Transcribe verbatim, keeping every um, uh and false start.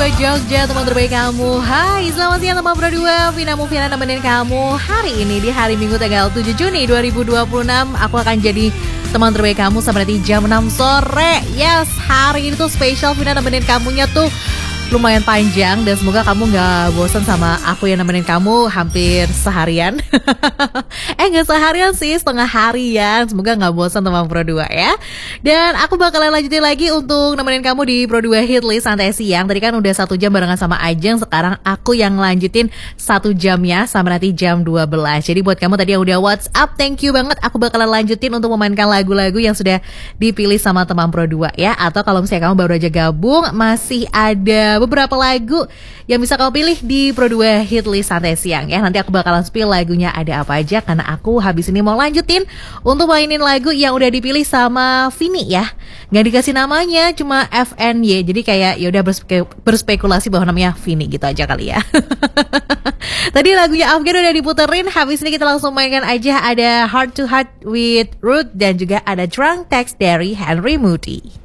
dua Jogja, teman terbaik kamu. Hai, selamat siang teman Pro dua. Vina Mufiana nemenin kamu hari ini di hari Minggu tanggal tujuh Juni dua ribu dua puluh enam. Aku akan jadi teman terbaik kamu sampai nanti jam enam sore. Yes, hari ini tuh spesial Vina nemenin kamunya tuh lumayan panjang dan semoga kamu gak bosan sama aku yang nemenin kamu hampir seharian. eh gak seharian sih, setengah harian. Semoga gak bosan teman Pro dua ya. Dan aku bakalan lanjutin lagi untuk nemenin kamu di Pro dua Hitlist Santai Siang. Tadi kan udah satu jam barengan sama Ajeng. Sekarang aku yang lanjutin satu jamnya sampai nanti jam dua belas. Jadi buat kamu tadi yang udah WhatsApp, thank you banget. Aku bakalan lanjutin untuk memainkan lagu-lagu yang sudah dipilih sama teman Pro dua ya. Atau kalau misalnya kamu baru aja gabung, masih ada beberapa lagu yang bisa kamu pilih di Pro dua Hitlist Santai Siang ya. Nanti aku bakalan spill lagunya ada apa aja, karena aku habis ini mau lanjutin untuk mainin lagu yang udah dipilih sama Vini ya. Gak dikasih namanya, cuma F N Y. Jadi kayak ya udah berspek- berspekulasi bahwa namanya Vini gitu aja kali ya. Tadi lagunya Afgan udah diputerin, habis ini kita langsung mainkan aja. Ada Heart to Heart with Ruth dan juga ada Drunk Text dari Henry Moody.